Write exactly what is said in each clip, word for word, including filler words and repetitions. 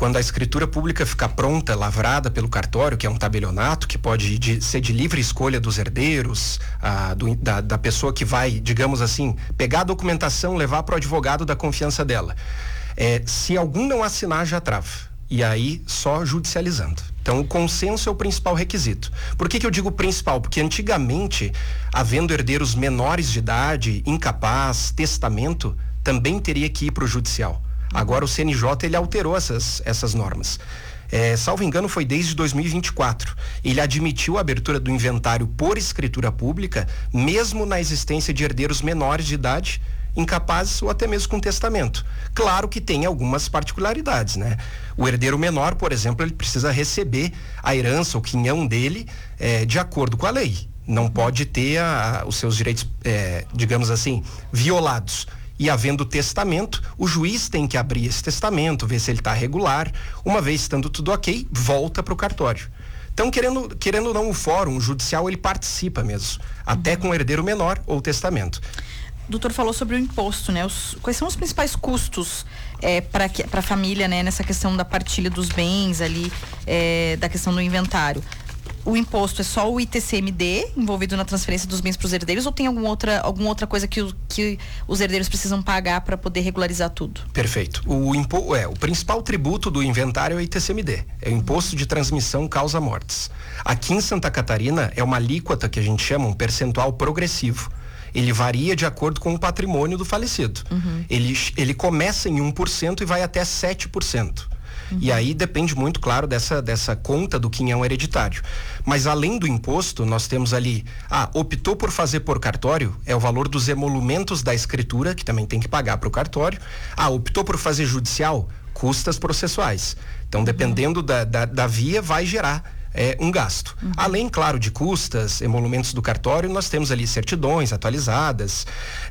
quando a escritura pública ficar pronta, lavrada pelo cartório, que é um tabelionato, que pode de, ser de livre escolha dos herdeiros, a, do, da, da pessoa que vai, digamos assim, pegar a documentação, levar para o advogado da confiança dela. É, se algum não assinar, já trava. E aí, só judicializando. Então, o consenso é o principal requisito. Por que que eu digo principal? Porque antigamente, havendo herdeiros menores de idade, incapaz, testamento, também teria que ir para o judicial. Agora, o C N J, ele alterou essas, essas normas. É, salvo engano, foi desde dois mil e vinte e quatro. Ele admitiu a abertura do inventário por escritura pública, mesmo na existência de herdeiros menores de idade, incapazes ou até mesmo com testamento. Claro que tem algumas particularidades, né? O herdeiro menor, por exemplo, ele precisa receber a herança, o quinhão dele, é, de acordo com a lei. Não pode ter a, a, os seus direitos, é, digamos assim, violados. E havendo testamento, o juiz tem que abrir esse testamento, ver se ele está regular. Uma vez estando tudo ok, volta para o cartório. Então, querendo, querendo ou não, o fórum judicial, ele participa mesmo, até com o herdeiro menor ou testamento. O doutor falou sobre o imposto, né? Os, quais são os principais custos é, para a família, né? Nessa questão da partilha dos bens ali, é, da questão do inventário. O imposto é só o I T C M D envolvido na transferência dos bens para os herdeiros ou tem alguma outra, alguma outra coisa que, o, que os herdeiros precisam pagar para poder regularizar tudo? Perfeito. O, impo, é, o principal tributo do inventário é o I T C M D. É o Imposto de Transmissão Causa Mortes. Aqui em Santa Catarina é uma alíquota que a gente chama um percentual progressivo. Ele varia de acordo com o patrimônio do falecido. Uhum. Ele, ele começa em um por cento e vai até sete por cento. Uhum. E aí depende muito, claro, dessa, dessa conta do quinhão hereditário. Mas além do imposto, nós temos ali, ah, optou por fazer por cartório, é o valor dos emolumentos da escritura, que também tem que pagar para o cartório. Ah, optou por fazer judicial, custas processuais. Então, dependendo uhum. da, da, da via, vai gerar É, um gasto. Uhum. Além, claro, de custas, emolumentos do cartório, nós temos ali certidões atualizadas,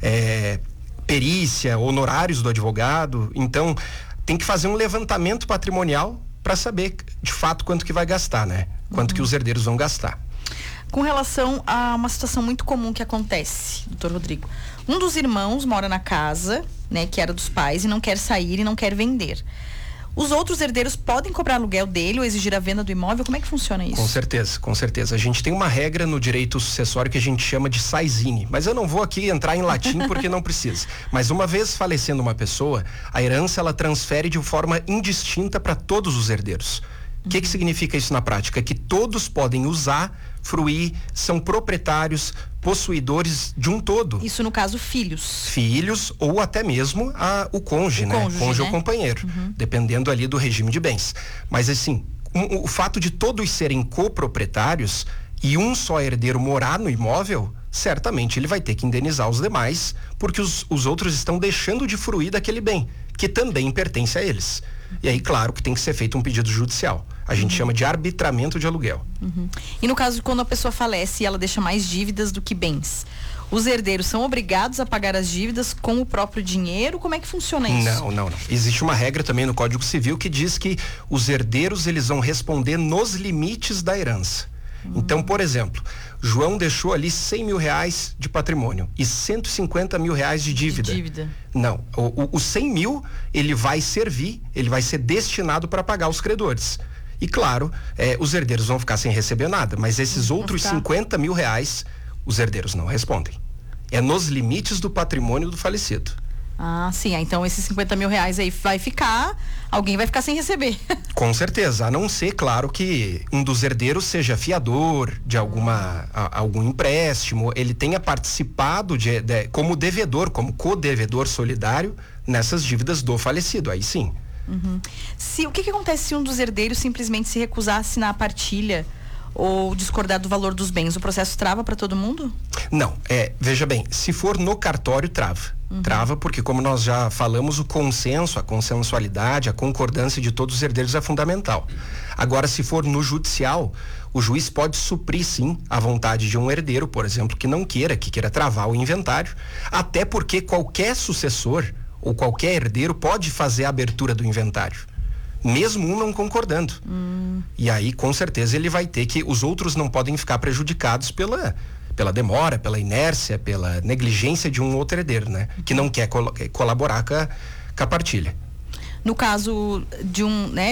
é, perícia, honorários do advogado. Então, tem que fazer um levantamento patrimonial para saber, de fato, quanto que vai gastar, né? Quanto uhum. que os herdeiros vão gastar. Com relação a uma situação muito comum que acontece, doutor Rodrigo, um dos irmãos mora na casa, né, que era dos pais e não quer sair e não quer vender. Os outros herdeiros podem cobrar aluguel dele ou exigir a venda do imóvel? Como é que funciona isso? Com certeza, com certeza. A gente tem uma regra no direito sucessório que a gente chama de saisine, mas eu não vou aqui entrar em latim porque não precisa. Mas uma vez falecendo uma pessoa, a herança ela transfere de forma indistinta para todos os herdeiros. O que que significa isso na prática? Que todos podem usar, fruir, são proprietários, possuidores de um todo. Isso no caso filhos. Filhos ou até mesmo a, o cônjuge, o né? Cônjuge, cônjuge né? ou companheiro, uhum. dependendo ali do regime de bens. Mas assim, um, o fato de todos serem coproprietários e um só herdeiro morar no imóvel, certamente ele vai ter que indenizar os demais, porque os, os outros estão deixando de fruir daquele bem, que também pertence a eles. E aí, claro, que tem que ser feito um pedido judicial. A gente uhum. chama de arbitramento de aluguel. Uhum. E no caso de quando a pessoa falece e ela deixa mais dívidas do que bens, os herdeiros são obrigados a pagar as dívidas com o próprio dinheiro? Como é que funciona isso? Não, não, não. Existe uma regra também no Código Civil que diz que os herdeiros eles vão responder nos limites da herança. Uhum. Então, por exemplo, João deixou ali cem mil reais de patrimônio e cento e cinquenta mil reais de dívida. De dívida. Não, o, o, o cem mil ele vai servir, ele vai ser destinado para pagar os credores. E claro, eh, os herdeiros vão ficar sem receber nada, mas esses hum, outros cinquenta mil reais, os herdeiros não respondem. É nos limites do patrimônio do falecido. Ah, sim. Então esses cinquenta mil reais aí vai ficar, alguém vai ficar sem receber. Com certeza, a não ser, claro, que um dos herdeiros seja fiador de alguma, a, algum empréstimo, ele tenha participado de, de, como devedor, como co-devedor solidário nessas dívidas do falecido, aí sim. Uhum. Se, o que, que acontece se um dos herdeiros simplesmente se recusar a assinar a partilha ou discordar do valor dos bens? O processo trava para todo mundo? Não, é, veja bem, se for no cartório, trava. Uhum. Trava porque, como nós já falamos, o consenso, a consensualidade, a concordância de todos os herdeiros é fundamental. Agora, se for no judicial, o juiz pode suprir, sim, a vontade de um herdeiro, por exemplo, que não queira, que queira travar o inventário, até porque qualquer sucessor ou qualquer herdeiro pode fazer a abertura do inventário, mesmo um não concordando. Hum. E aí, com certeza, ele vai ter que, os outros não podem ficar prejudicados pela, pela demora, pela inércia, pela negligência de um outro herdeiro, né? Que não quer col- colaborar com a, com a partilha. No caso de um, né,